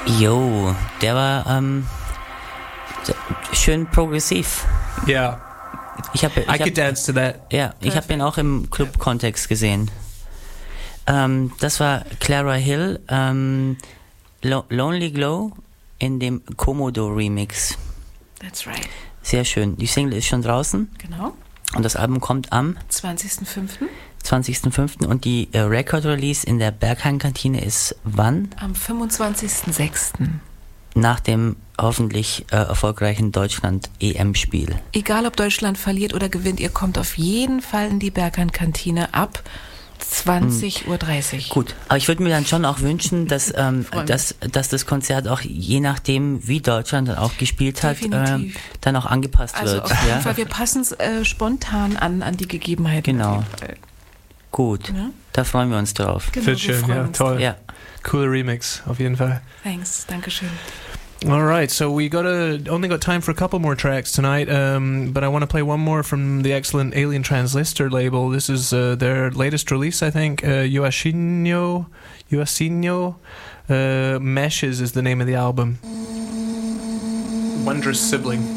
Jo, der war schön progressiv. Yeah. I could dance to that. Ja, ich habe ihn auch im Club-Kontext gesehen. Das war Clara Hill, Lonely Glow in dem Commodore-Remix. That's right. Sehr schön. Die Single ist schon draußen. Genau. Und das Album kommt am 20.05. Und die Record-Release in der Berghain-Kantine ist wann? Am 25.06. Nach dem hoffentlich erfolgreichen Deutschland-EM-Spiel. Egal ob Deutschland verliert oder gewinnt, ihr kommt auf jeden Fall in die Berghain-Kantine ab 20.30 Uhr. Gut, aber ich würde mir dann schon auch wünschen, dass das Konzert auch je nachdem, wie Deutschland dann auch gespielt hat, dann auch angepasst also wird. Auf jeden Fall, wir passen es spontan an die Gegebenheiten. Genau. Gut, ja? Da freuen wir uns drauf. Genau, Wird schön, ja, toll. Ja. Cooler Remix, auf jeden Fall. Thanks, Dankeschön. All right, so we only got time for a couple more tracks tonight, but I want to play one more from the excellent Alien Transistor label. This is their latest release, I think. Uasinho. Meshes is the name of the album. Wondrous Sibling.